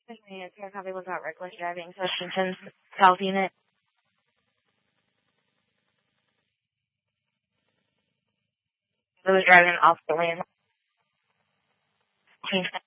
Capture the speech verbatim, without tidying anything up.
It's your copy without reckless driving. Washington South Unit. It was driving off the lane.